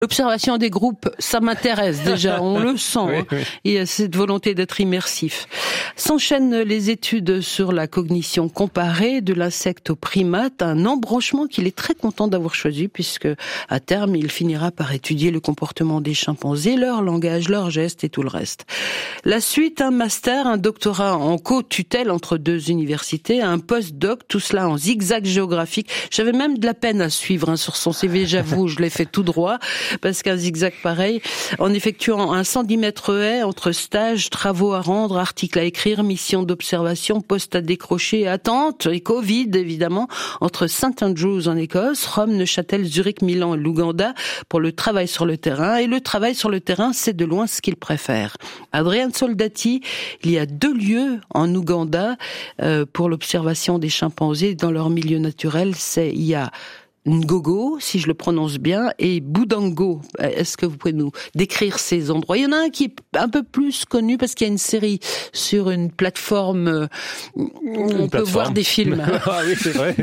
L'observation des groupes, ça m'intéresse déjà, on le sent. Oui, oui. Il y a cette volonté d'être immersif. S'enchaînent les études sur la cognition comparée de l'insecte au primate, un embranchement qu'il est très content d'avoir choisi puisque à terme il finira par étudier le comportement des chimpanzés, leur langage, leurs gestes et tout le reste. La suite, un master, un doctorat en co-tutelle entre deux universités, un post-doc, tout cela en zigzag géographique. J'avais même de la peine à suivre sur son CV, j'avoue, je l'ai fait tout droit. Parce qu'un zigzag pareil, en effectuant un 110 mètres haies entre stages, travaux à rendre, articles à écrire, missions d'observation, postes à décrocher, attente et Covid évidemment, entre St Andrews en Écosse, Rome, Neuchâtel, Zurich, Milan et l'Ouganda pour le travail sur le terrain. Et le travail sur le terrain, c'est de loin ce qu'il préfère. Adrien Soldati, il y a 2 lieux en Ouganda pour l'observation des chimpanzés dans leur milieu naturel. Il y a Ngogo, si je le prononce bien, et Budango. Est-ce que vous pouvez nous décrire ces endroits? Il y en a un qui est un peu plus connu parce qu'il y a une série sur une plateforme où on peut voir des films. Ah oui, c'est vrai.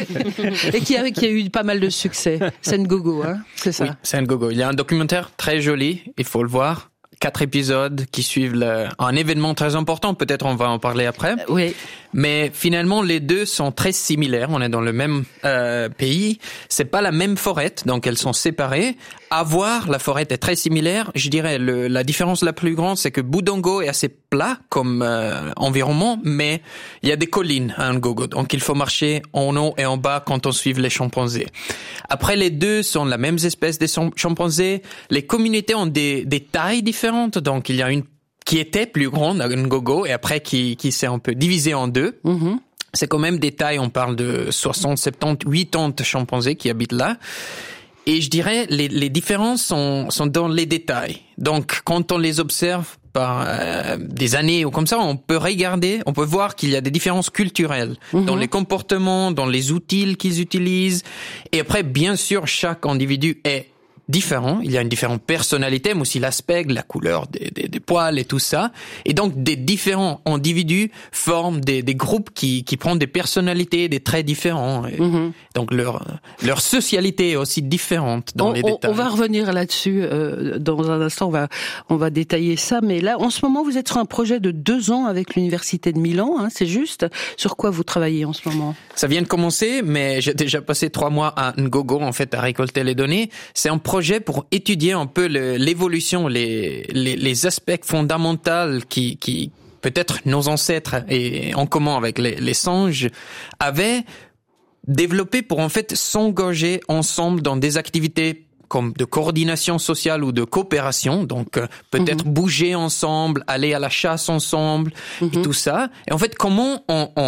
Et qui a eu pas mal de succès. C'est Ngogo, hein, c'est ça? Oui, c'est Ngogo. Il y a un documentaire très joli, il faut le voir. 4 épisodes qui suivent un événement très important. Peut-être on va en parler après. Oui. Mais finalement, les deux sont très similaires. On est dans le même pays. C'est pas la même forêt, donc elles sont séparées. À voir, la forêt est très similaire. Je dirais la différence la plus grande, c'est que Budango est assez plat comme environnement, mais il y a des collines à Ngogo. Donc il faut marcher en haut et en bas quand on suit les chimpanzés. Après, les deux sont la même espèce de chimpanzés. Les communautés ont des tailles différentes. Donc il y a une qui était plus grande à Ngogo et après qui s'est un peu divisée en deux. Mm-hmm. C'est quand même des tailles, on parle de 60, 70, 80 chimpanzés qui habitent là. Et je dirais, les différences sont dans les détails. Donc, quand on les observe par des années ou comme ça, on peut voir qu'il y a des différences culturelles dans les comportements, dans les outils qu'ils utilisent. Et après, bien sûr, chaque individu est différent. Il y a une différente personnalité, mais aussi l'aspect, la couleur des poils et tout ça. Et donc, des différents individus forment des groupes qui prennent des personnalités, des traits différents. Et donc, leur socialité est aussi différente dans les détails. On va revenir là-dessus dans un instant. On va détailler ça. Mais là, en ce moment, vous êtes sur un projet de 2 ans avec l'Université de Milan, hein, c'est juste. Sur quoi vous travaillez en ce moment? Ça vient de commencer, mais j'ai déjà passé 3 mois à Ngogo, en fait, à récolter les données. C'est un projet pour étudier un peu l'évolution, les aspects fondamentaux qui peut-être nos ancêtres et en commun avec les singes avaient développé pour en fait s'engager ensemble dans des activités comme de coordination sociale ou de coopération, donc peut-être bouger ensemble, aller à la chasse ensemble et tout ça. Et en fait, comment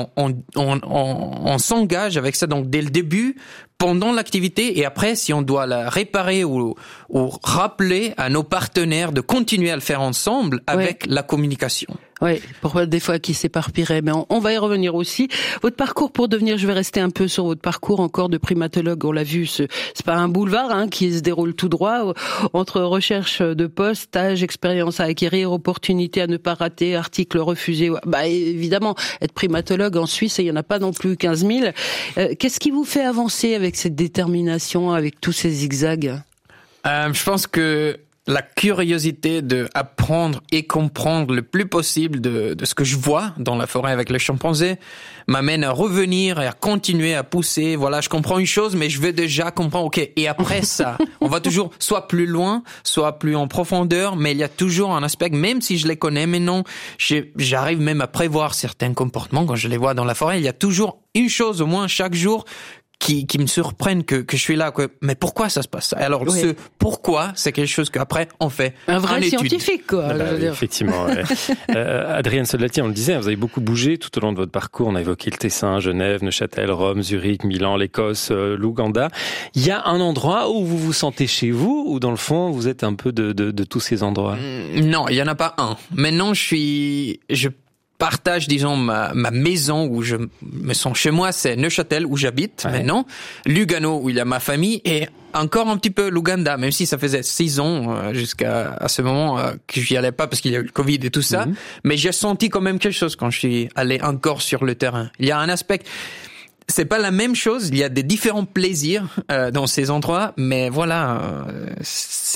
on s'engage avec ça, donc dès le début, pendant l'activité, et après, si on doit la réparer ou rappeler à nos partenaires de continuer à le faire ensemble avec la communication. Oui, pour des fois qui s'éparpilleraient, mais on va y revenir aussi. Votre parcours pour devenir, je vais rester un peu sur votre parcours encore de primatologue, on l'a vu, c'est pas un boulevard hein, qui se déroule tout droit, entre recherche de poste, stage, expérience à acquérir, opportunité à ne pas rater, articles refusés. Bah évidemment, être primatologue en Suisse, il y en a pas non plus 15 000. Qu'est-ce qui vous fait avancer avec cette détermination, avec tous ces zigzags? Je pense que la curiosité de apprendre et comprendre le plus possible de ce que je vois dans la forêt avec les chimpanzés m'amène à revenir et à continuer à pousser. Voilà, je comprends une chose, mais je veux déjà comprendre, ok, et après ça, on va toujours soit plus loin, soit plus en profondeur, mais il y a toujours un aspect, même si je les connais maintenant, j'arrive même à prévoir certains comportements quand je les vois dans la forêt. Il y a toujours une chose au moins chaque jour qui me surprennent que je suis là, mais pourquoi ça se passe ça? Alors, ce pourquoi, c'est quelque chose qu'après, on fait un vrai scientifique, quoi. Effectivement. Adrien Soldati, on le disait, vous avez beaucoup bougé tout au long de votre parcours. On a évoqué le Tessin, Genève, Neuchâtel, Rome, Zurich, Milan, l'Écosse, l'Ouganda. Il y a un endroit où vous vous sentez chez vous, ou dans le fond, vous êtes un peu de tous ces endroits? Non, il y en a pas un. Maintenant, je partage, disons, ma maison où je me sens chez moi, c'est Neuchâtel où j'habite maintenant, Lugano où il y a ma famille et encore un petit peu l'Ouganda, même si ça faisait 6 ans jusqu'à ce moment que j'y allais pas parce qu'il y a eu le Covid et tout ça, mais j'ai senti quand même quelque chose quand je suis allé encore sur le terrain. Il y a un aspect, c'est pas la même chose. Il y a des différents plaisirs dans ces endroits, mais voilà,